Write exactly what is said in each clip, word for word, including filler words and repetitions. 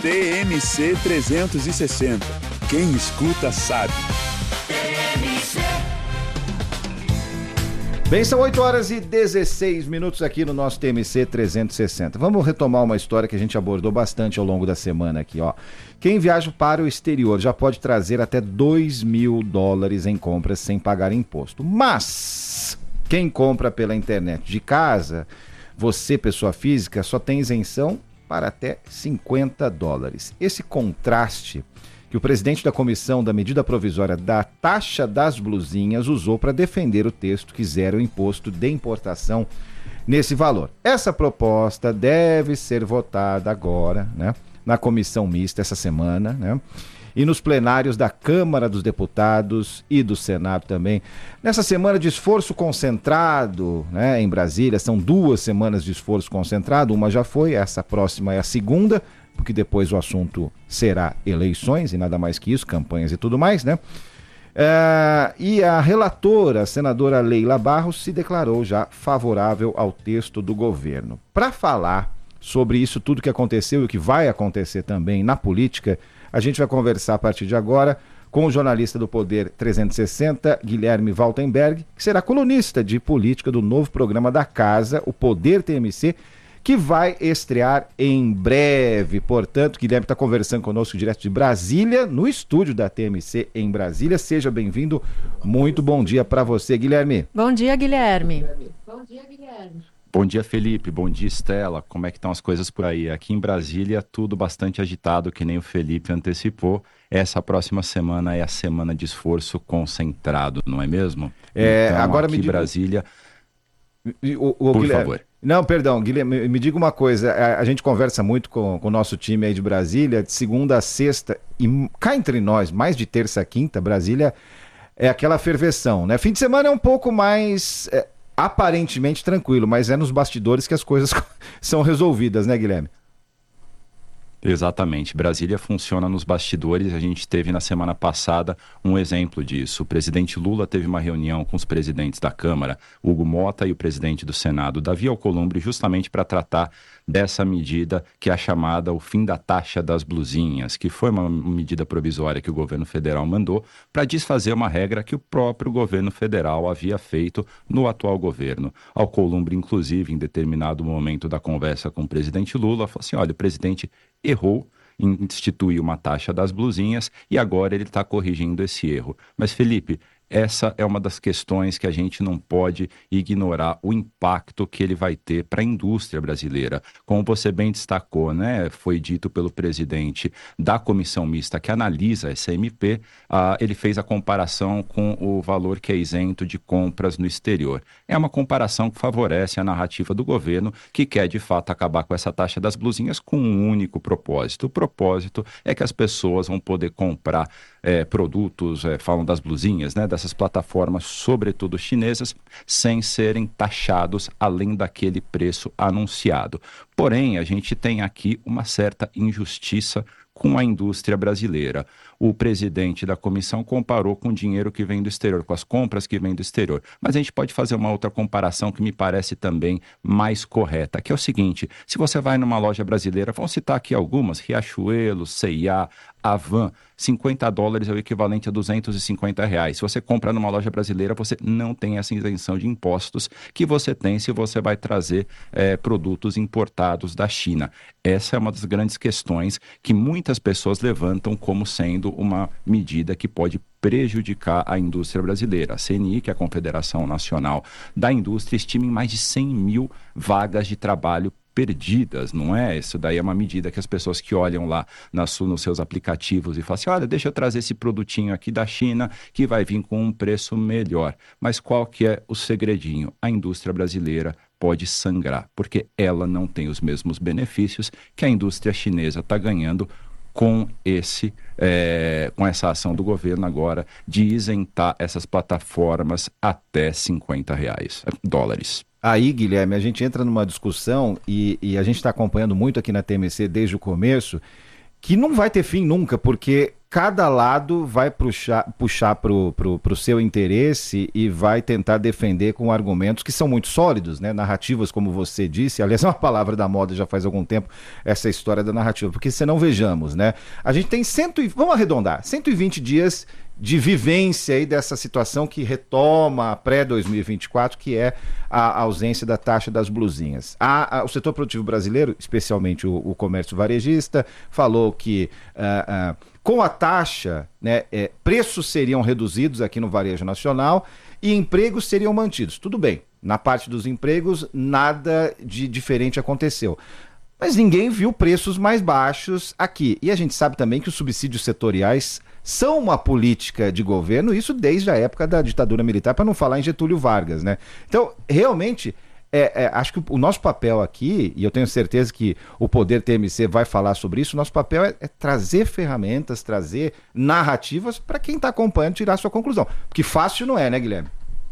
T M C trezentos e sessenta. Quem escuta sabe. Bem, são oito horas e dezesseis minutos aqui no nosso T M C trezentos e sessenta. Vamos retomar uma história que a gente abordou bastante ao longo da semana aqui, ó. Quem viaja para o exterior já pode trazer até dois mil dólares em compras sem pagar imposto. Mas quem compra pela internet de casa, você, pessoa física, só tem isenção para até cinquenta dólares. Esse contraste que o presidente da comissão da medida provisória da taxa das blusinhas usou para defender o texto que zera o imposto de importação nesse valor. Essa proposta deve ser votada agora, né, na comissão mista essa semana, né, e nos plenários da Câmara dos Deputados e do Senado também. Nessa semana de esforço concentrado, né, em Brasília, são duas semanas de esforço concentrado, uma já foi, essa próxima é a segunda, porque depois o assunto será eleições e nada mais que isso, campanhas e tudo mais, né? É, e a relatora, a senadora Leila Barros, se declarou já favorável ao texto do governo. Para falar sobre isso tudo que aconteceu e o que vai acontecer também na política, a gente vai conversar a partir de agora com o jornalista do Poder trezentos e sessenta, Guilherme Waltenberg, que será colunista de política do novo programa da Casa, o Poder T M C, que vai estrear em breve. Portanto, Guilherme está conversando conosco direto de Brasília, no estúdio da T M C em Brasília. Seja bem-vindo. Muito bom dia para você, Guilherme. Bom dia, Guilherme. Bom dia, Guilherme. Bom dia, Felipe. Bom dia, Estela. Como é que estão as coisas por aí? Aqui em Brasília, tudo bastante agitado, que nem o Felipe antecipou. Essa próxima semana é a semana de esforço concentrado, não é mesmo? É, então, agora aqui me diga... Brasília... O, o, por Guilherme... favor. Não, perdão, Guilherme, me diga uma coisa, a, a gente conversa muito com, com o nosso time aí de Brasília, de segunda a sexta, e cá entre nós, mais de terça a quinta, Brasília é aquela ferveção, né? Fim de semana é um pouco mais, é, aparentemente tranquilo, mas é nos bastidores que as coisas são resolvidas, né, Guilherme? Exatamente. Brasília funciona nos bastidores. A gente teve na semana passada um exemplo disso. O presidente Lula teve uma reunião com os presidentes da Câmara, Hugo Mota, e o presidente do Senado, Davi Alcolumbre, justamente para tratar dessa medida que é a chamada o fim da taxa das blusinhas, que foi uma medida provisória que o governo federal mandou para desfazer uma regra que o próprio governo federal havia feito no atual governo. Alcolumbre, inclusive, em determinado momento da conversa com o presidente Lula, falou assim, olha, o presidente errou em instituir uma taxa das blusinhas e agora ele está corrigindo esse erro. Mas, Felipe, essa é uma das questões que a gente não pode ignorar o impacto que ele vai ter para a indústria brasileira. Como você bem destacou, né, foi dito pelo presidente da comissão mista que analisa essa M P, uh, ele fez a comparação com o valor que é isento de compras no exterior. É uma comparação que favorece a narrativa do governo, que quer de fato acabar com essa taxa das blusinhas com um único propósito. O propósito é que as pessoas vão poder comprar é, produtos, é, falam das blusinhas, né, das essas plataformas, sobretudo chinesas, sem serem taxados além daquele preço anunciado. Porém, a gente tem aqui uma certa injustiça com a indústria brasileira. O presidente da comissão comparou com o dinheiro que vem do exterior, com as compras que vêm do exterior. Mas a gente pode fazer uma outra comparação que me parece também mais correta, que é o seguinte, se você vai numa loja brasileira, vamos citar aqui algumas, Riachuelo, C e A, Avan, cinquenta dólares é o equivalente a duzentos e cinquenta reais. Se você compra numa loja brasileira, você não tem essa isenção de impostos que você tem se você vai trazer é, produtos importados da China. Essa é uma das grandes questões que muitas pessoas levantam como sendo uma medida que pode prejudicar a indústria brasileira. A C N I, que é a Confederação Nacional da Indústria, estima em mais de cem mil vagas de trabalho perdidas, não é? Isso daí é uma medida que as pessoas que olham lá nas, nos seus aplicativos e falam assim, olha, deixa eu trazer esse produtinho aqui da China que vai vir com um preço melhor. Mas qual que é o segredinho? A indústria brasileira pode sangrar, porque ela não tem os mesmos benefícios que a indústria chinesa está ganhando com, esse, é, com essa ação do governo agora de isentar essas plataformas até cinquenta reais, dólares. Aí, Guilherme, a gente entra numa discussão e, e a gente está acompanhando muito aqui na T M C desde o começo, que não vai ter fim nunca, porque cada lado vai puxar, puxar para o seu interesse e vai tentar defender com argumentos que são muito sólidos, né? Narrativas, como você disse, aliás, é uma palavra da moda já faz algum tempo, essa história da narrativa, porque se não vejamos, né? A gente tem cento, vamos arredondar, cento e vinte dias de vivência aí dessa situação que retoma pré dois mil e vinte e quatro, que é a ausência da taxa das blusinhas. A, a, o setor produtivo brasileiro, especialmente o, o comércio varejista, falou que uh, uh, com a taxa, né, é, preços seriam reduzidos aqui no varejo nacional e empregos seriam mantidos. Tudo bem, na parte dos empregos nada de diferente aconteceu. Mas ninguém viu preços mais baixos aqui. E a gente sabe também que os subsídios setoriais são uma política de governo, isso desde a época da ditadura militar, para não falar em Getúlio Vargas, né? Então, realmente, é, é, acho que o nosso papel aqui, e eu tenho certeza que o Poder T M C vai falar sobre isso, o nosso papel é, é trazer ferramentas, trazer narrativas para quem está acompanhando tirar a sua conclusão. Porque fácil não é, né, Guilherme?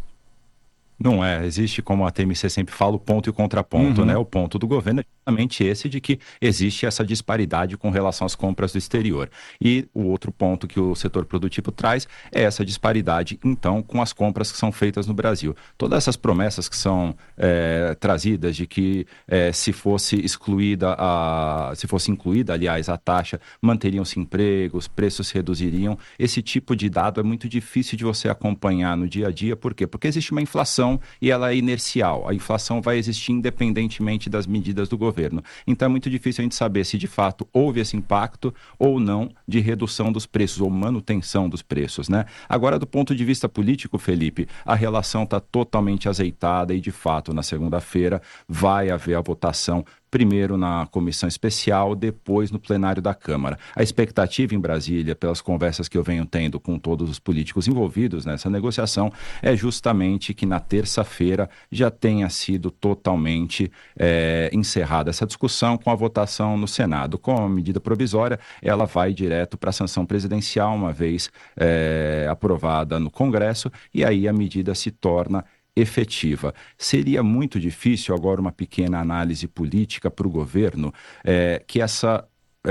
Não é, existe, como a T M C sempre fala, o ponto e o contraponto, uhum. né? O ponto do governo é justamente esse de que existe essa disparidade com relação às compras do exterior. E o outro ponto que o setor produtivo traz é essa disparidade, então, com as compras que são feitas no Brasil. Todas essas promessas que são é, trazidas de que é, se fosse excluída, a, se fosse incluída, aliás, a taxa, manteriam-se empregos, preços se reduziriam. Esse tipo de dado é muito difícil de você acompanhar no dia a dia. Por quê? Porque existe uma inflação e ela é inercial. A inflação vai existir independentemente das medidas do governo. Então é muito difícil a gente saber se de fato houve esse impacto ou não de redução dos preços ou manutenção dos preços, né? Agora, do ponto de vista político, Felipe, a relação está totalmente azeitada e de fato na segunda-feira vai haver a votação primeiro na comissão especial, depois no plenário da Câmara. A expectativa em Brasília, pelas conversas que eu venho tendo com todos os políticos envolvidos nessa negociação, é justamente que na terça-feira já tenha sido totalmente é, encerrada essa discussão com a votação no Senado. Com a medida provisória, ela vai direto para a sanção presidencial, uma vez é, aprovada no Congresso, e aí a medida se torna efetiva. Seria muito difícil, agora uma pequena análise política para o governo, é, que essa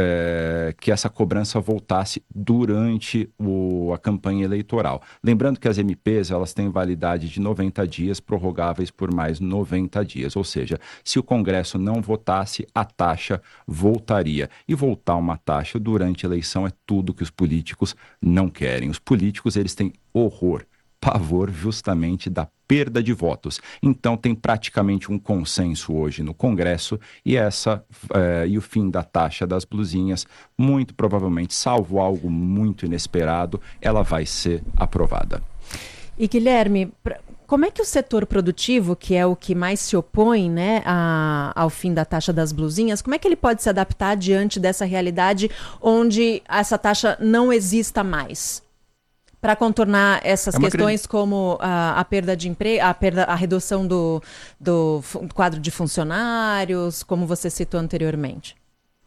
É, que essa cobrança voltasse durante o, a campanha eleitoral. Lembrando que as M Ps elas têm validade de noventa dias, prorrogáveis por mais noventa dias, ou seja, se o Congresso não votasse, a taxa voltaria. E voltar uma taxa durante a eleição é tudo que os políticos não querem. Os políticos eles têm horror, pavor justamente da perda de votos. Então tem praticamente um consenso hoje no Congresso e essa eh, e o fim da taxa das blusinhas, muito provavelmente, salvo algo muito inesperado, ela vai ser aprovada. E Guilherme, como é que o setor produtivo, que é o que mais se opõe, né, a, ao fim da taxa das blusinhas, como é que ele pode se adaptar diante dessa realidade onde essa taxa não exista mais? Para contornar essas é questões grande... como a, a perda de emprego, a, perda, a redução do, do quadro de funcionários, como você citou anteriormente.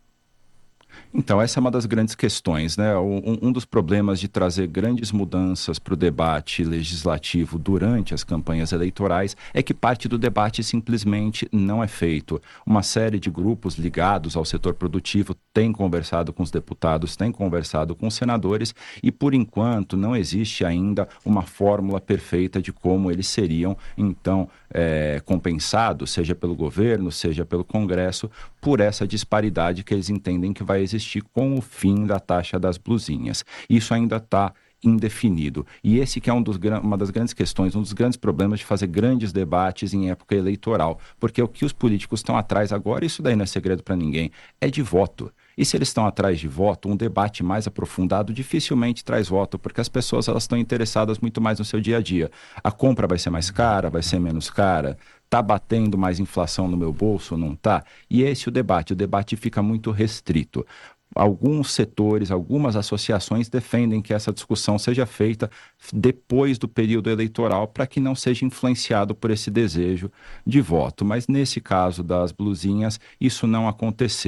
Então, essa é uma das grandes questões, né? Um, um dos problemas de trazer grandes mudanças para o debate legislativo durante as campanhas eleitorais é que parte do debate simplesmente não é feito. Uma série de grupos ligados ao setor produtivo tem conversado com os deputados, tem conversado com os senadores e, por enquanto, não existe ainda uma fórmula perfeita de como eles seriam, então, é, compensados, seja pelo governo, seja pelo Congresso, por essa disparidade que eles entendem que vai existir com o fim da taxa das blusinhas. Isso ainda está indefinido. E esse que é um dos, uma das grandes questões, um dos grandes problemas de fazer grandes debates em época eleitoral. Porque o que os políticos estão atrás agora, isso daí não é segredo para ninguém, é de voto. E se eles estão atrás de voto, um debate mais aprofundado dificilmente traz voto, porque as pessoas elas estão interessadas muito mais no seu dia a dia. A compra vai ser mais cara, vai ser menos cara? Está batendo mais inflação no meu bolso ou não está? E esse é o debate. O debate fica muito restrito. Alguns setores, algumas associações defendem que essa discussão seja feita depois do período eleitoral para que não seja influenciado por esse desejo de voto. Mas nesse caso das blusinhas, isso não aconteceu.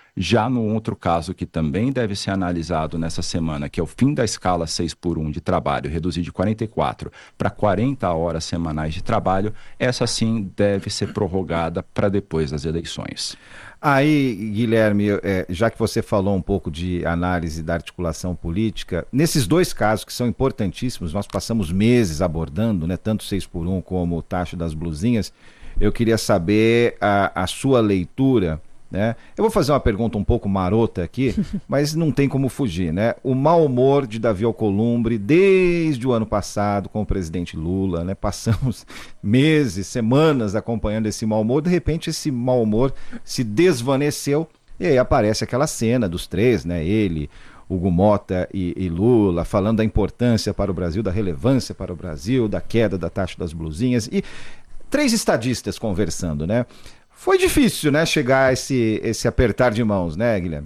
Já no outro caso, que também deve ser analisado nessa semana, que é o fim da escala seis por um de trabalho, reduzir de quarenta e quatro para quarenta horas semanais de trabalho, essa sim deve ser prorrogada para depois das eleições. Aí, Guilherme, é, já que você falou um pouco de análise da articulação política, nesses dois casos que são importantíssimos, nós passamos meses abordando, né, tanto seis por um como o taxa das blusinhas, eu queria saber a, a sua leitura, né? Eu vou fazer uma pergunta um pouco marota aqui, mas não tem como fugir, né? O mau humor de Davi Alcolumbre desde o ano passado com o presidente Lula, né? Passamos meses, semanas acompanhando esse mau humor, de repente esse mau humor se desvaneceu e aí aparece aquela cena dos três, né? Ele, Hugo Mota e, e Lula, falando da importância para o Brasil, da relevância para o Brasil, da queda da taxa das blusinhas e três estadistas conversando, né? Foi difícil, né, chegar a esse, esse apertar de mãos, né, Guilherme?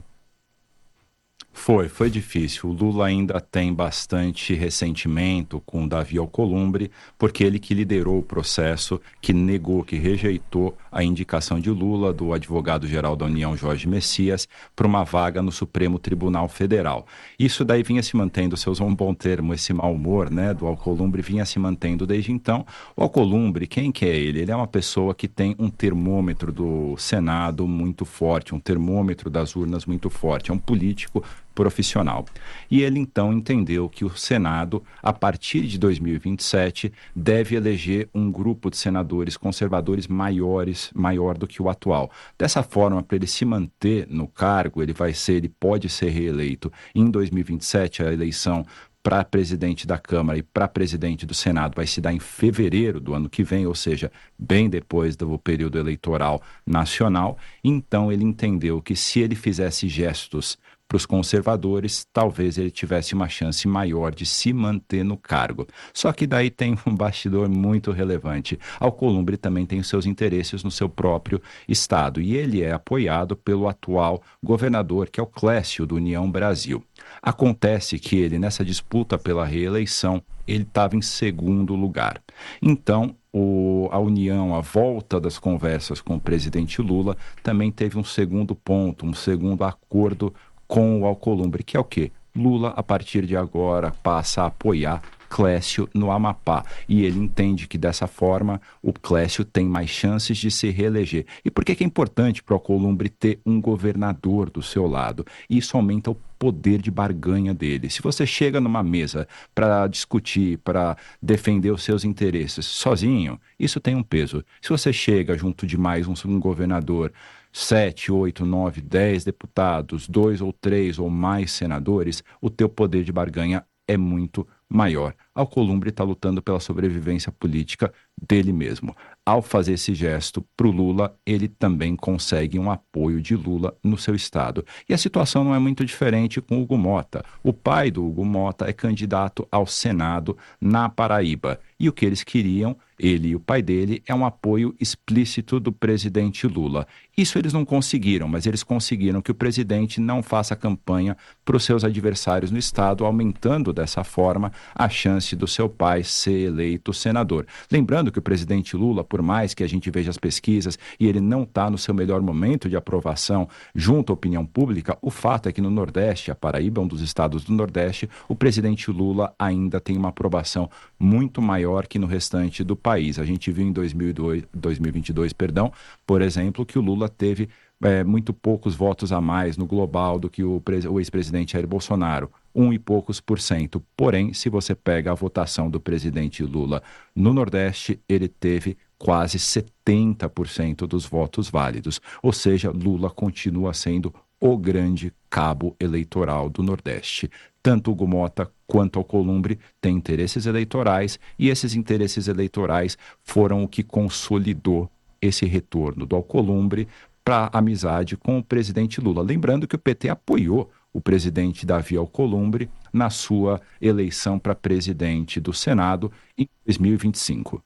Foi, foi difícil. O Lula ainda tem bastante ressentimento com o Davi Alcolumbre, porque ele que liderou o processo, que negou, que rejeitou a indicação de Lula, do advogado-geral da União, Jorge Messias, para uma vaga no Supremo Tribunal Federal. Isso daí vinha se mantendo, se usou um bom termo, esse mau humor, né, do Alcolumbre vinha se mantendo desde então. O Alcolumbre, quem que é ele? Ele é uma pessoa que tem um termômetro do Senado muito forte, um termômetro das urnas muito forte, é um político profissional. E ele então entendeu que o Senado, a partir de dois mil e vinte e sete, deve eleger um grupo de senadores conservadores maiores, maior do que o atual. Dessa forma, para ele se manter no cargo, ele vai ser, ele pode ser reeleito em dois mil e vinte e sete, a eleição para presidente da Câmara e para presidente do Senado vai se dar em fevereiro do ano que vem, ou seja, bem depois do período eleitoral nacional. Então ele entendeu que se ele fizesse gestos para os conservadores, talvez ele tivesse uma chance maior de se manter no cargo. Só que daí tem um bastidor muito relevante. Alcolumbre também tem os seus interesses no seu próprio estado e ele é apoiado pelo atual governador, que é o Clécio, do União Brasil. Acontece que ele, nessa disputa pela reeleição, ele estava em segundo lugar. Então, o, a união, a volta das conversas com o presidente Lula, também teve um segundo ponto, um segundo acordo com o Alcolumbre, que é o quê? Lula, a partir de agora, passa a apoiar Clécio no Amapá. E ele entende que, dessa forma, o Clécio tem mais chances de se reeleger. E por que que é importante para o Alcolumbre ter um governador do seu lado? Isso aumenta o poder de barganha dele. Se você chega numa mesa para discutir, para defender os seus interesses sozinho, isso tem um peso. Se você chega junto de mais um, um governador, sete, oito, nove, dez deputados, dois ou três ou mais senadores, o teu poder de barganha é muito maior. Alcolumbre está lutando pela sobrevivência política dele mesmo. Ao fazer esse gesto para o Lula, ele também consegue um apoio de Lula no seu estado. E a situação não é muito diferente com o Hugo Mota. O pai do Hugo Mota é candidato ao Senado na Paraíba. E o que eles queriam, ele e o pai dele, é um apoio explícito do presidente Lula. Isso eles não conseguiram, mas eles conseguiram que o presidente não faça campanha para os seus adversários no estado, aumentando dessa forma a chance do seu pai ser eleito senador. Lembrando que o presidente Lula, por mais que a gente veja as pesquisas e ele não está no seu melhor momento de aprovação junto à opinião pública, o fato é que no Nordeste, a Paraíba é um dos estados do Nordeste, o presidente Lula ainda tem uma aprovação muito maior que no restante do país. A gente viu em dois mil e dois, dois mil e vinte e dois, perdão, por exemplo, que o Lula teve é, muito poucos votos a mais no global do que o, o ex-presidente Jair Bolsonaro. Um e poucos por cento. Porém, se você pega a votação do presidente Lula no Nordeste, ele teve quase setenta por cento dos votos válidos. Ou seja, Lula continua sendo o grande cabo eleitoral do Nordeste. Tanto Hugo Mota quanto Alcolumbre têm interesses eleitorais e esses interesses eleitorais foram o que consolidou esse retorno do Alcolumbre para a amizade com o presidente Lula. Lembrando que o P T apoiou o presidente Davi Alcolumbre na sua eleição para presidente do Senado em dois mil e vinte e cinco.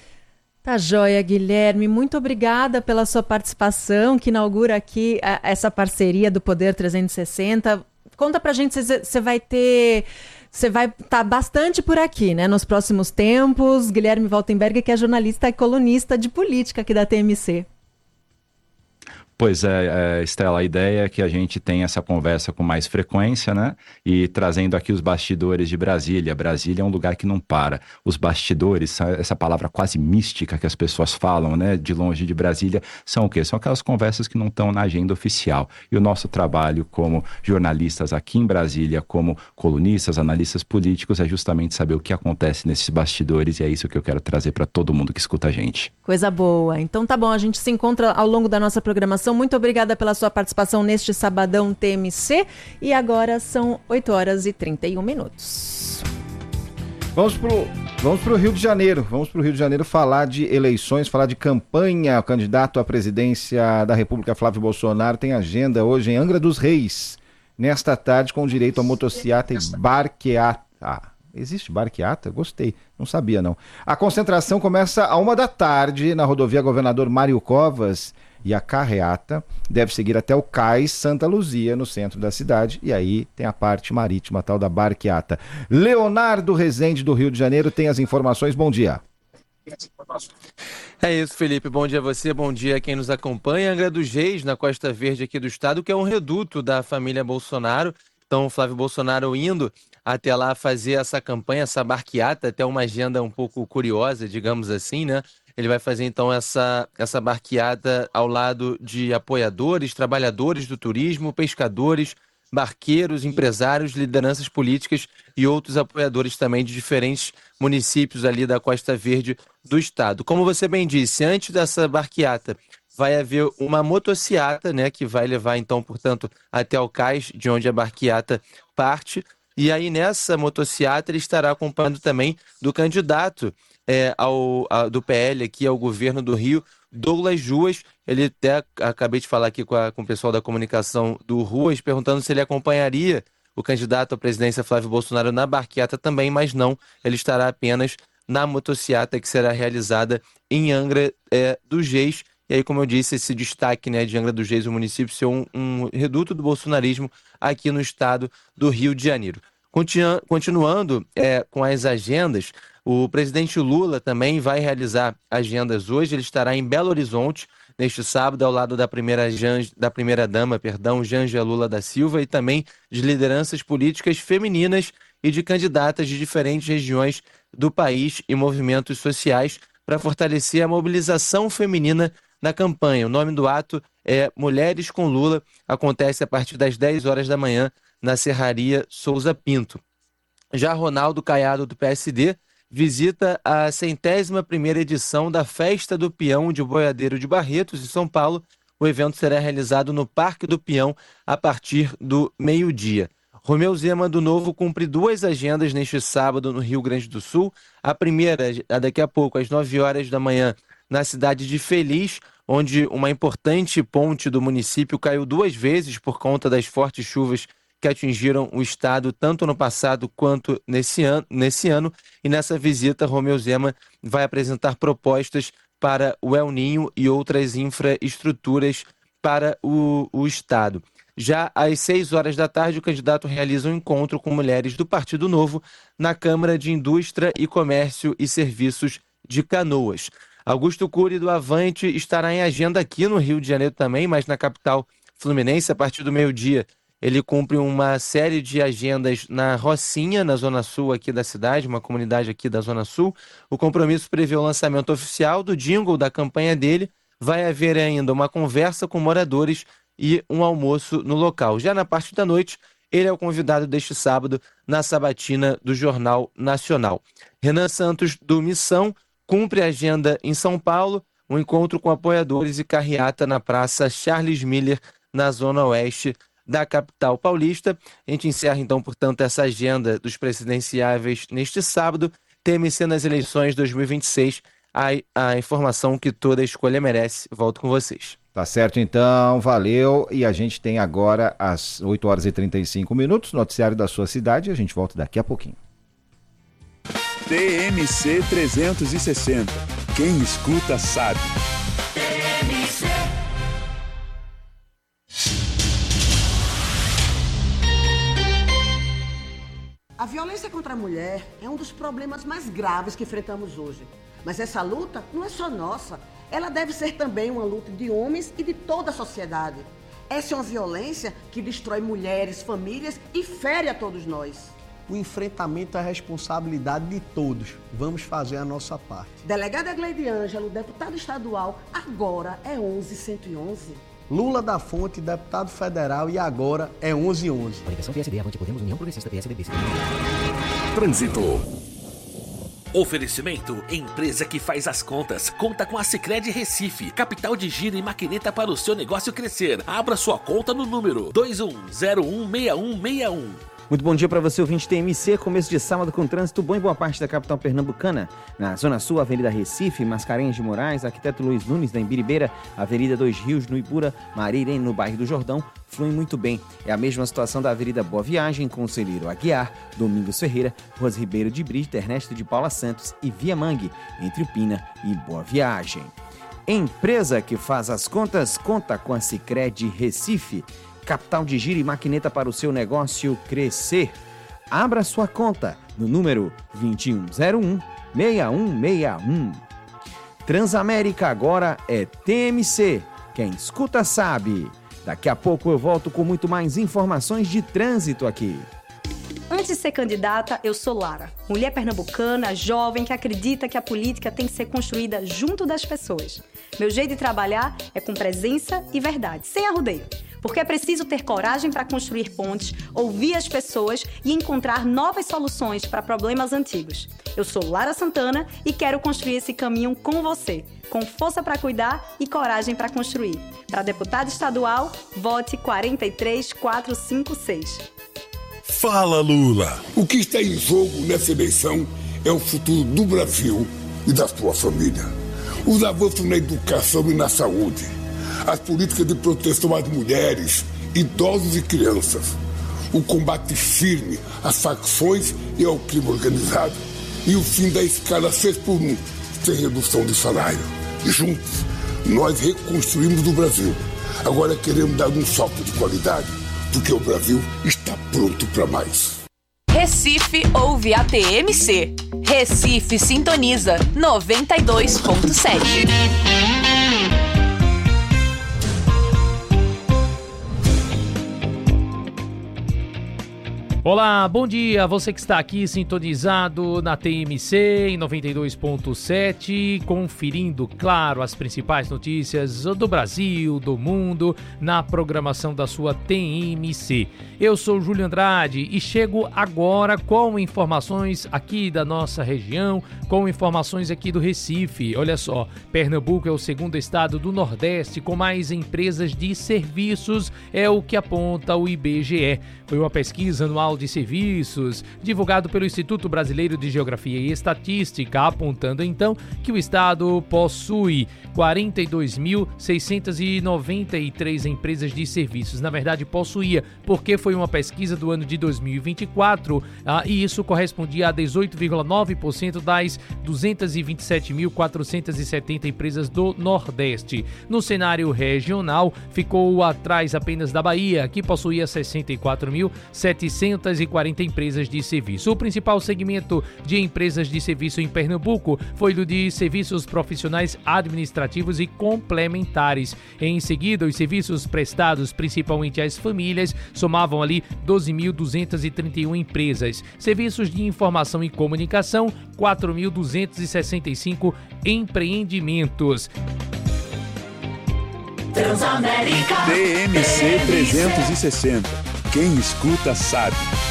Tá joia, Guilherme. Muito obrigada pela sua participação, que inaugura aqui a, essa parceria do Poder trezentos e sessenta. Conta pra gente, você vai ter... Você vai estar tá bastante por aqui, né, nos próximos tempos. Guilherme Waltenberg, que é jornalista e colunista de política aqui da T M C. Pois é, é, Estela, a ideia é que a gente tenha essa conversa com mais frequência, né? E trazendo aqui os bastidores de Brasília. Brasília é um lugar que não para. Os bastidores, essa palavra quase mística que as pessoas falam, né? De longe de Brasília, são o quê? São aquelas conversas que não estão na agenda oficial. E o nosso trabalho como jornalistas aqui em Brasília, como colunistas, analistas políticos, é justamente saber o que acontece nesses bastidores, e é isso que eu quero trazer para todo mundo que escuta a gente. Coisa boa. Então tá bom, a gente se encontra ao longo da nossa programação. Muito obrigada pela sua participação neste Sabadão T M C. E agora são oito horas e trinta e um minutos. Vamos pro, vamos pro Rio de Janeiro. Vamos pro Rio de Janeiro falar de eleições, falar de campanha. O candidato à presidência da República, Flávio Bolsonaro, tem agenda hoje em Angra dos Reis, nesta tarde, com direito a motociata e barqueata. Ah, existe barqueata? Gostei, não sabia não. A concentração começa a uma da tarde na rodovia Governador Mário Covas, e a carreata deve seguir até o Cais Santa Luzia, no centro da cidade, e aí tem a parte marítima, tal da barqueata. Leonardo Rezende, do Rio de Janeiro, tem as informações. Bom dia. É isso, Felipe. Bom dia a você, bom dia a quem nos acompanha. Angra dos Reis, na Costa Verde aqui do estado, que é um reduto da família Bolsonaro. Então, o Flávio Bolsonaro indo até lá fazer essa campanha, essa barqueata, até uma agenda um pouco curiosa, digamos assim, né? Ele vai fazer, então, essa, essa barqueada ao lado de apoiadores, trabalhadores do turismo, pescadores, barqueiros, empresários, lideranças políticas e outros apoiadores também de diferentes municípios ali da Costa Verde do estado. Como você bem disse, antes dessa barqueata vai haver uma motociata, né, que vai levar, então, portanto, até o cais de onde a barqueata parte. E aí, nessa motociata, ele estará acompanhando também do candidato É, ao, a, do P L aqui ao governo do Rio, Douglas Ruas. Ele até, acabei de falar aqui com, a, com o pessoal da comunicação do Ruas, perguntando se ele acompanharia o candidato à presidência Flávio Bolsonaro na barqueata também, mas não, ele estará apenas na motociata que será realizada em Angra é, dos Reis. E aí, como eu disse, esse destaque, né, de Angra dos Reis, o município ser um, um reduto do bolsonarismo aqui no estado do Rio de Janeiro. Continua, continuando é, com as agendas, o presidente Lula também vai realizar agendas hoje. Ele estará em Belo Horizonte neste sábado, ao lado da primeira, Jan, da primeira dama, perdão, Janja Lula da Silva, e também de lideranças políticas femininas e de candidatas de diferentes regiões do país e movimentos sociais para fortalecer a mobilização feminina na campanha. O nome do ato é Mulheres com Lula. Acontece a partir das dez horas da manhã na Serraria Souza Pinto. Já Ronaldo Caiado, do P S D, visita a centésima primeira edição da Festa do Peão de Boiadeiro de Barretos, em São Paulo. O evento será realizado no Parque do Peão a partir do meio-dia. Romeu Zema, do Novo, cumpre duas agendas neste sábado no Rio Grande do Sul. A primeira, daqui a pouco, às nove horas da manhã, na cidade de Feliz, onde uma importante ponte do município caiu duas vezes por conta das fortes chuvas que atingiram o estado tanto no passado quanto nesse ano, nesse ano. E nessa visita, Romeu Zema vai apresentar propostas para o El Ninho e outras infraestruturas para o, o estado. Já às seis horas da tarde, o candidato realiza um encontro com mulheres do Partido Novo na Câmara de Indústria e Comércio e Serviços de Canoas. Augusto Cury, do Avante, estará em agenda aqui no Rio de Janeiro também, mas na capital fluminense, a partir do meio-dia. Ele cumpre uma série de agendas na Rocinha, na Zona Sul aqui da cidade, uma comunidade aqui da Zona Sul. O compromisso prevê o lançamento oficial do jingle da campanha dele. Vai haver ainda uma conversa com moradores e um almoço no local. Já na parte da noite, ele é o convidado deste sábado na sabatina do Jornal Nacional. Renan Santos, do Missão, cumpre a agenda em São Paulo, um encontro com apoiadores e carreata na Praça Charles Miller, na Zona Oeste da capital paulista. A gente encerra, então, portanto, essa agenda dos presidenciáveis neste sábado. T M C nas eleições dois mil e vinte e seis, a, a informação que toda escolha merece. Volto com vocês. Tá certo, então, valeu. E a gente tem agora às oito horas e trinta e cinco minutos, noticiário da sua cidade, e a gente volta daqui a pouquinho. T M C trezentos e sessenta. Quem escuta sabe. T M C. A violência contra a mulher é um dos problemas mais graves que enfrentamos hoje. Mas essa luta não é só nossa, ela deve ser também uma luta de homens e de toda a sociedade. Essa é uma violência que destrói mulheres, famílias e fere a todos nós. O enfrentamento é a responsabilidade de todos. Vamos fazer a nossa parte. Delegada Gleide Ângelo, deputado estadual, agora é onze cento e onze. Lula da Fonte, deputado federal, e agora é onze onze. Coligação P S D, Avante Podemos, União Progressista, P S D B. Trânsito. Oferecimento, empresa que faz as contas. Conta com a Sicredi Recife, capital de giro e maquineta para o seu negócio crescer. Abra sua conta no número dois um zero um seis um seis um. Muito bom dia para você, ouvinte T M C. Começo de sábado com trânsito bom em boa parte da capital pernambucana. Na Zona Sul, Avenida Recife, Mascarenhas de Moraes, Arquiteto Luiz Nunes, da Embiribeira, Avenida Dois Rios, no Ibura, Maria Irene, no bairro do Jordão, fluem muito bem. É a mesma situação da Avenida Boa Viagem, Conselheiro Aguiar, Domingos Ferreira, Ruas Ribeiro de Brito, Ernesto de Paula Santos e Via Mangue, entre Upina e Boa Viagem. Empresa que faz as contas, conta com a Sicredi Recife. Capital de giro e maquineta para o seu negócio crescer. Abra sua conta no número dois um zero um seis um seis um. Transamérica agora é T M C. Quem escuta sabe. Daqui a pouco eu volto com muito mais informações de trânsito aqui. Antes de ser candidata, eu sou Lara, mulher pernambucana, jovem, que acredita que a política tem que ser construída junto das pessoas. Meu jeito de trabalhar é com presença e verdade, sem arrudeio. Porque é preciso ter coragem para construir pontes, ouvir as pessoas e encontrar novas soluções para problemas antigos. Eu sou Lara Santana e quero construir esse caminho com você, com força para cuidar e coragem para construir. Para deputado estadual, vote quatro três quatro cinco seis. Fala, Lula! O que está em jogo nessa eleição é o futuro do Brasil e da sua família. Os avanços na educação e na saúde, as políticas de proteção às mulheres, idosos e crianças, o combate firme às facções e ao crime organizado e o fim da escala seis por um, sem redução de salário. Juntos, nós reconstruímos o Brasil. Agora queremos dar um salto de qualidade, porque o Brasil está pronto para mais. Recife ouve a T M C. Recife sintoniza noventa e dois ponto sete. Olá, bom dia, você que está aqui sintonizado na T M C em noventa e dois ponto sete, conferindo, claro, as principais notícias do Brasil, do mundo, na programação da sua T M C. Eu sou Júlio Andrade e chego agora com informações aqui da nossa região, com informações aqui do Recife. Olha só, Pernambuco é o segundo estado do Nordeste com mais empresas de serviços, é o que aponta o I B G E. Foi uma pesquisa anual de serviços, divulgado pelo Instituto Brasileiro de Geografia e Estatística, apontando então que o estado possui quarenta e dois mil seiscentas e noventa e três empresas de serviços. Na verdade, possuía, porque foi uma pesquisa do ano de dois mil e vinte e quatro, ah, e isso correspondia a dezoito vírgula nove por cento das duzentas e vinte e sete mil quatrocentas e setenta empresas do Nordeste. No cenário regional, ficou atrás apenas da Bahia, que possuía sessenta e quatro mil setecentas e quarenta empresas de serviço. O principal segmento de empresas de serviço em Pernambuco foi o de serviços profissionais administrativos e complementares. Em seguida, os serviços prestados principalmente às famílias somavam ali doze mil duzentas e trinta e uma empresas. Serviços de informação e comunicação, quatro mil duzentos e sessenta e cinco empreendimentos. Transamérica T M C trezentos e sessenta. Quem escuta sabe.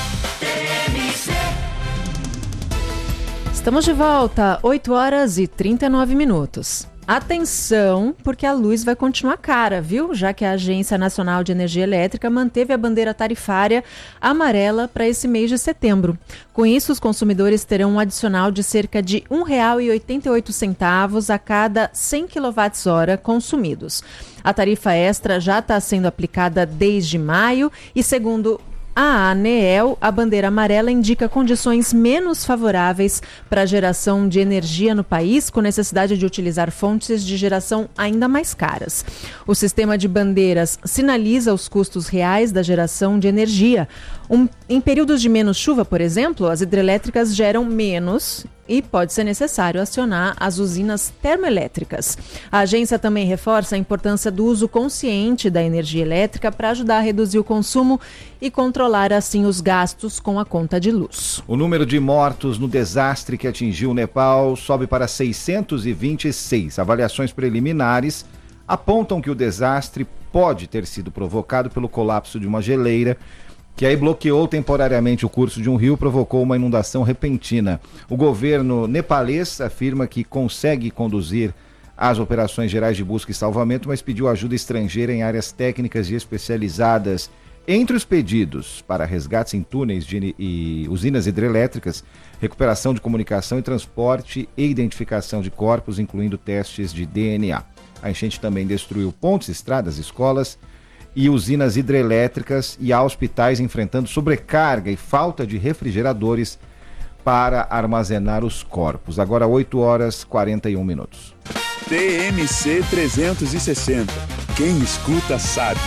Estamos de volta, oito horas e trinta e nove minutos. Atenção, porque a luz vai continuar cara, viu? Já que a Agência Nacional de Energia Elétrica manteve a bandeira tarifária amarela para esse mês de setembro. Com isso, os consumidores terão um adicional de cerca de um real e oitenta e oito centavos a cada cem quilowatt-hora consumidos. A tarifa extra já está sendo aplicada desde maio e, segundo a ANEEL, a bandeira amarela indica condições menos favoráveis para a geração de energia no país, com necessidade de utilizar fontes de geração ainda mais caras. O sistema de bandeiras sinaliza os custos reais da geração de energia. Um, em períodos de menos chuva, por exemplo, as hidrelétricas geram menos e pode ser necessário acionar as usinas termoelétricas. A agência também reforça a importância do uso consciente da energia elétrica para ajudar a reduzir o consumo e controlar assim os gastos com a conta de luz. O número de mortos no desastre que atingiu o Nepal sobe para seiscentos e vinte e seis. Avaliações preliminares apontam que o desastre pode ter sido provocado pelo colapso de uma geleira que aí bloqueou temporariamente o curso de um rio, provocou uma inundação repentina. O governo nepalês afirma que consegue conduzir as operações gerais de busca e salvamento, mas pediu ajuda estrangeira em áreas técnicas e especializadas. Entre os pedidos para resgates em túneis de, e usinas hidrelétricas, recuperação de comunicação e transporte e identificação de corpos, incluindo testes de D N A. A enchente também destruiu pontes, estradas, escolas e usinas hidrelétricas, e há hospitais enfrentando sobrecarga e falta de refrigeradores para armazenar os corpos. Agora oito horas e quarenta e um minutos. T M C trezentos e sessenta. Quem escuta sabe.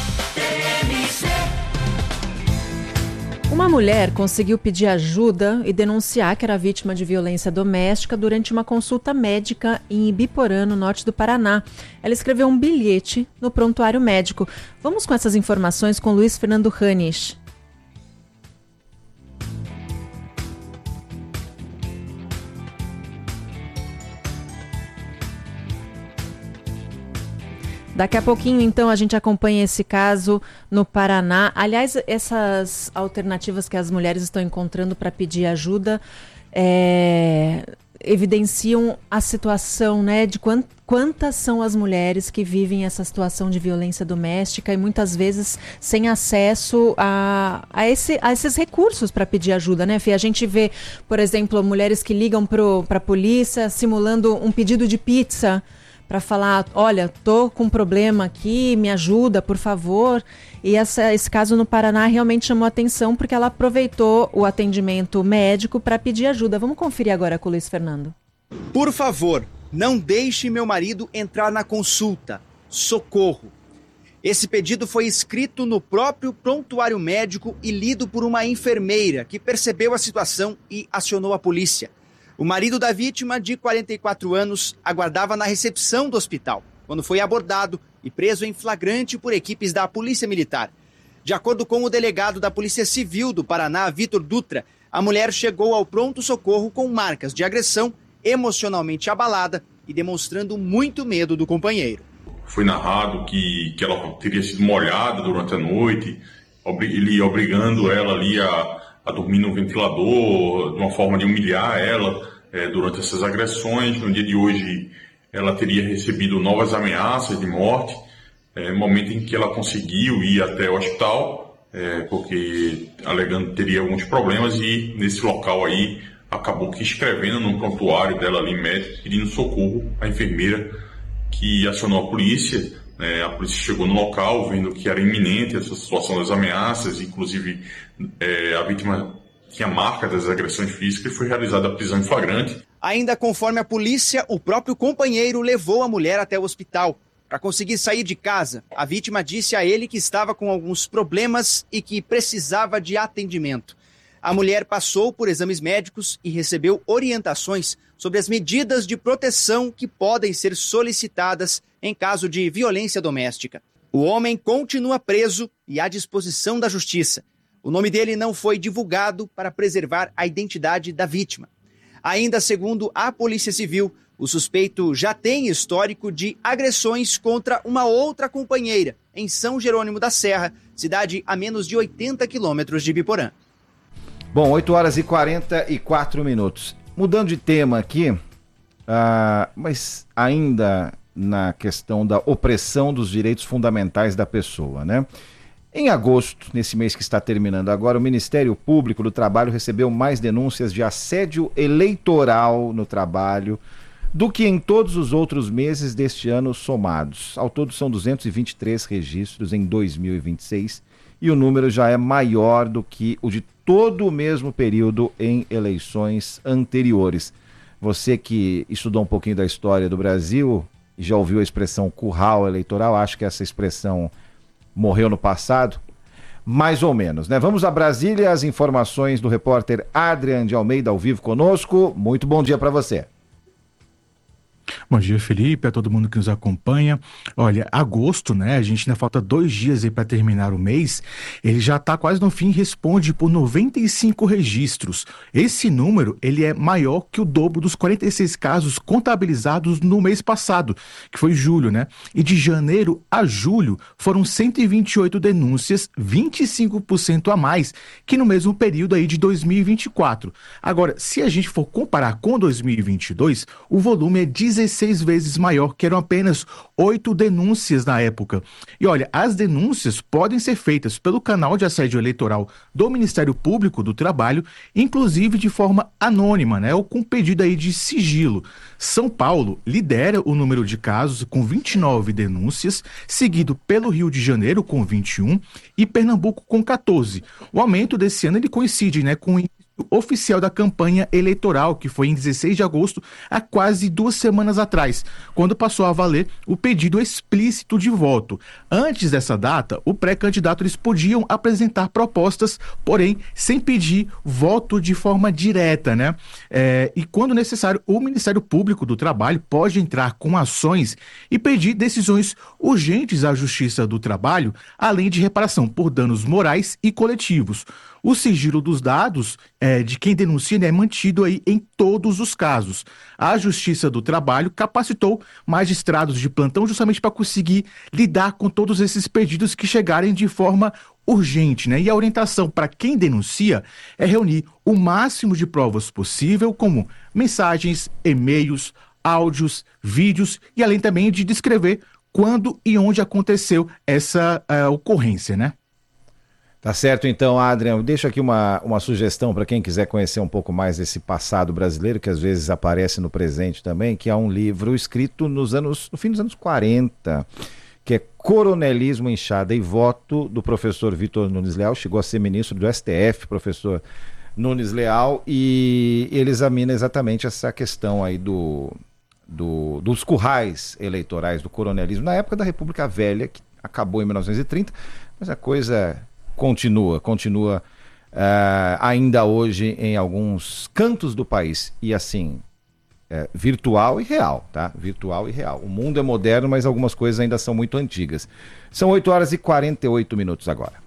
Uma mulher conseguiu pedir ajuda e denunciar que era vítima de violência doméstica durante uma consulta médica em Ibiporã, no norte do Paraná. Ela escreveu um bilhete no prontuário médico. Vamos com essas informações com Luiz Fernando Ranisch. Daqui a pouquinho, então, a gente acompanha esse caso no Paraná. Aliás, essas alternativas que as mulheres estão encontrando para pedir ajuda é, evidenciam a situação, né, de quant, quantas são as mulheres que vivem essa situação de violência doméstica e muitas vezes sem acesso a, a, esse, a esses recursos para pedir ajuda, né, Fê? A gente vê, por exemplo, mulheres que ligam para a polícia simulando um pedido de pizza, para falar, olha, tô com um problema aqui, me ajuda, por favor. E essa, esse caso no Paraná realmente chamou atenção porque ela aproveitou o atendimento médico para pedir ajuda. Vamos conferir agora com o Luiz Fernando. Por favor, não deixe meu marido entrar na consulta. Socorro. Esse pedido foi escrito no próprio prontuário médico e lido por uma enfermeira que percebeu a situação e acionou a polícia. O marido da vítima, de quarenta e quatro anos, aguardava na recepção do hospital, quando foi abordado e preso em flagrante por equipes da Polícia Militar. De acordo com o delegado da Polícia Civil do Paraná, Vitor Dutra, a mulher chegou ao pronto-socorro com marcas de agressão, emocionalmente abalada e demonstrando muito medo do companheiro. Foi narrado que, que ela teria sido molhada durante a noite, ele obrigando ela ali a... a dormir no ventilador, de uma forma de humilhar ela é, durante essas agressões. No dia de hoje, ela teria recebido novas ameaças de morte, é, no momento em que ela conseguiu ir até o hospital, é, porque alegando que teria alguns problemas, e nesse local aí acabou que escrevendo no prontuário dela ali, médico, pedindo socorro à enfermeira que acionou a polícia. É, a polícia chegou no local, vendo que era iminente essa situação das ameaças, inclusive é, a vítima tinha marca das agressões físicas e foi realizada a prisão em flagrante. Ainda conforme a polícia, o próprio companheiro levou a mulher até o hospital. Para conseguir sair de casa, a vítima disse a ele que estava com alguns problemas e que precisava de atendimento. A mulher passou por exames médicos e recebeu orientações sobre as medidas de proteção que podem ser solicitadas em caso de violência doméstica. O homem continua preso e à disposição da justiça. O nome dele não foi divulgado para preservar a identidade da vítima. Ainda segundo a Polícia Civil, o suspeito já tem histórico de agressões contra uma outra companheira em São Jerônimo da Serra, cidade a menos de oitenta quilômetros de Ibiporã. Bom, oito horas e quarenta e quatro minutos. Mudando de tema aqui, uh, mas ainda na questão da opressão dos direitos fundamentais da pessoa, né? Em agosto, nesse mês que está terminando agora, o Ministério Público do Trabalho recebeu mais denúncias de assédio eleitoral no trabalho do que em todos os outros meses deste ano somados. Ao todo são duzentos e vinte e três registros em dois mil e vinte e seis e o número já é maior do que o de todo o mesmo período em eleições anteriores. Você que estudou um pouquinho da história do Brasil e já ouviu a expressão curral eleitoral, acho que essa expressão morreu no passado, mais ou menos, né? Vamos a Brasília, as informações do repórter Adrian de Almeida ao vivo conosco. Muito bom dia para você. Bom dia, Felipe, a todo mundo que nos acompanha. Olha, agosto, né? A gente ainda falta dois dias aí para terminar o mês. Ele já está quase no fim, responde por noventa e cinco registros. Esse número, ele é maior que o dobro dos quarenta e seis casos contabilizados no mês passado, que foi julho, né? E de janeiro a julho foram cento e vinte e oito denúncias, vinte e cinco por cento a mais que no mesmo período aí de dois mil e vinte e quatro. Agora, se a gente for comparar com dois mil e vinte e dois, o volume é dezesseis vezes maior, que eram apenas oito denúncias na época. E olha, as denúncias podem ser feitas pelo canal de assédio eleitoral do Ministério Público do Trabalho, inclusive de forma anônima, né, ou com pedido aí de sigilo. São Paulo lidera o número de casos com vinte e nove denúncias, seguido pelo Rio de Janeiro com vinte e um e Pernambuco com quatorze. O aumento desse ano ele coincide, né, com o oficial da campanha eleitoral, que foi em dezesseis de agosto, há quase duas semanas atrás, quando passou a valer o pedido explícito de voto. Antes dessa data, o pré-candidato eles podiam apresentar propostas, porém, sem pedir voto de forma direta, né? É, e quando necessário, o Ministério Público do Trabalho pode entrar com ações e pedir decisões urgentes à Justiça do Trabalho, além de reparação por danos morais e coletivos. O sigilo dos dados é, de quem denuncia é mantido aí em todos os casos. A Justiça do Trabalho capacitou magistrados de plantão justamente para conseguir lidar com todos esses pedidos que chegarem de forma urgente, né? E a orientação para quem denuncia é reunir o máximo de provas possível, como mensagens, e-mails, áudios, vídeos, e além também de descrever quando e onde aconteceu essa uh, ocorrência, né? Tá certo, então, Adrian, deixa aqui uma, uma sugestão para quem quiser conhecer um pouco mais desse passado brasileiro, que às vezes aparece no presente também, que é um livro escrito nos anos, no fim dos anos quarenta, que é Coronelismo, Enxada e Voto, do professor Vitor Nunes Leal. Chegou a ser ministro do S T F, professor Nunes Leal, e ele examina exatamente essa questão aí do, do, dos currais eleitorais, do coronelismo, na época da República Velha, que acabou em mil novecentos e trinta, mas a coisa continua, continua uh, ainda hoje em alguns cantos do país, e assim, é, virtual e real, tá? Virtual e real. O mundo é moderno, mas algumas coisas ainda são muito antigas. São oito horas e quarenta e oito minutos agora.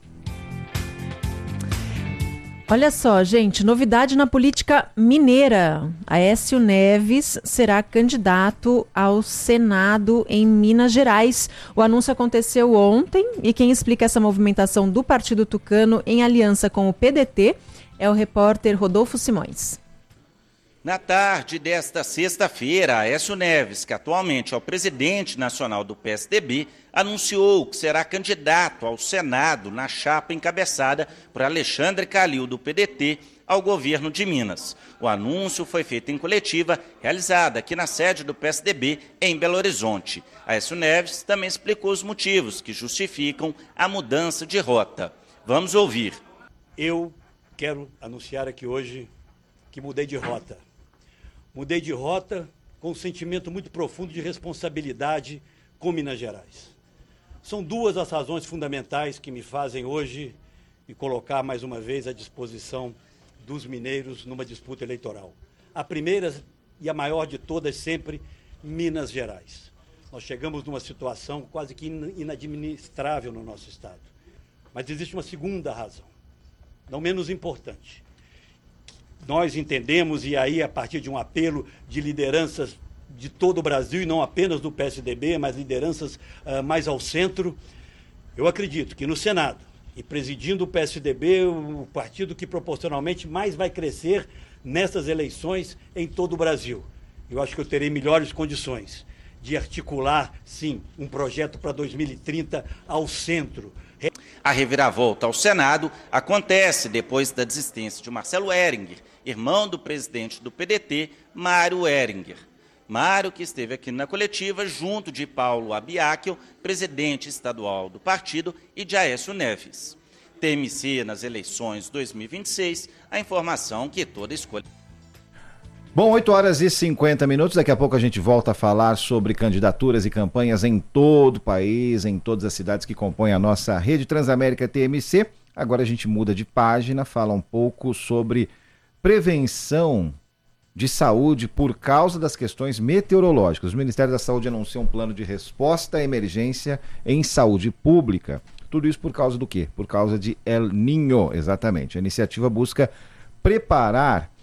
Olha só, gente, novidade na política mineira. Aécio Neves será candidato ao Senado em Minas Gerais. O anúncio aconteceu ontem e quem explica essa movimentação do Partido Tucano em aliança com o P D T é o repórter Rodolfo Simões. Na tarde desta sexta-feira, Aécio Neves, que atualmente é o presidente nacional do P S D B, anunciou que será candidato ao Senado na chapa encabeçada por Alexandre Calil, do P D T, ao governo de Minas. O anúncio foi feito em coletiva realizada aqui na sede do P S D B, em Belo Horizonte. Aécio Neves também explicou os motivos que justificam a mudança de rota. Vamos ouvir. Eu quero anunciar aqui hoje que mudei de rota. Mudei de rota com um sentimento muito profundo de responsabilidade com Minas Gerais. São duas as razões fundamentais que me fazem hoje me colocar mais uma vez à disposição dos mineiros numa disputa eleitoral. A primeira e a maior de todas sempre, Minas Gerais. Nós chegamos numa situação quase que inadministrável no nosso estado. Mas existe uma segunda razão, não menos importante. Nós entendemos, e aí a partir de um apelo de lideranças de todo o Brasil, e não apenas do P S D B, mas lideranças uh, mais ao centro, eu acredito que no Senado, e presidindo o P S D B, o partido que proporcionalmente mais vai crescer nessas eleições em todo o Brasil, eu acho que eu terei melhores condições de articular, sim, um projeto para dois mil e trinta ao centro. A reviravolta ao Senado acontece depois da desistência de Marcelo Heringer, irmão do presidente do P D T, Mário Heringer. Mário, que esteve aqui na coletiva, junto de Paulo Abiaquil, presidente estadual do partido, e de Aécio Neves. T M C nas eleições dois mil e vinte e seis, a informação que toda escolha. Bom, oito horas e cinquenta minutos, daqui a pouco a gente volta a falar sobre candidaturas e campanhas em todo o país, em todas as cidades que compõem a nossa rede Transamérica T M C. Agora a gente muda de página, fala um pouco sobre prevenção de saúde por causa das questões meteorológicas. O Ministério da Saúde anuncia um plano de resposta à emergência em saúde pública. Tudo isso por causa do quê? Por causa de El Niño, exatamente. A iniciativa busca preparar